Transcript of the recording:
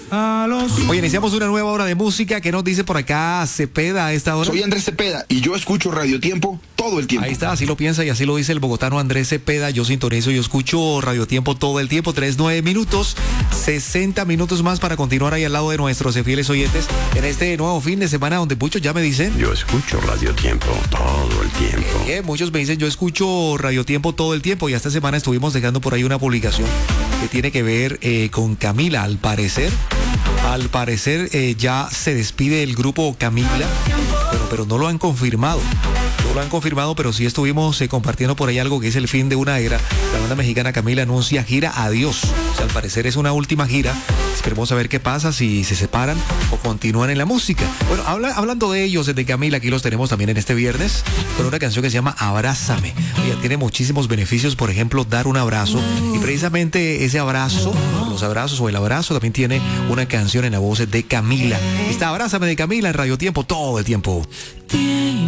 Oye, iniciamos una nueva hora de música. ¿Qué nos dice por acá Cepeda a esta hora? Soy Andrés Cepeda y yo escucho Radio Tiempo todo el tiempo. Ahí está, así lo piensa y así lo dice el bogotano Andrés Cepeda. Yo sintonizo, yo escucho Radio Tiempo todo el tiempo. 39 minutos, 60 minutos más para continuar ahí al lado de nuestros fieles oyentes en este nuevo fin de semana donde muchos ya me dicen... Yo escucho Radio Tiempo todo el tiempo. Muchos me dicen, yo escucho Radio Tiempo todo el tiempo y esta semana estuvimos dejando por ahí una publicación que tiene que ver con Camila, al parecer. Ya se despide el grupo Camila, pero no lo han confirmado. No lo han confirmado, pero sí estuvimos compartiendo por ahí algo que es el fin de una era. La banda mexicana Camila anuncia gira Adiós. O sea, al parecer es una última gira. Esperemos a ver qué pasa, si se separan o continúan en la música. Bueno, hablando de ellos, de Camila, aquí los tenemos también en este viernes con una canción que se llama Abrázame. Oye, tiene muchísimos beneficios, por ejemplo, dar un abrazo. Y precisamente ese abrazo, los abrazos o el abrazo, también tiene una canción en la voz de Camila. Está Abrázame de Camila en Radio Tiempo todo el tiempo.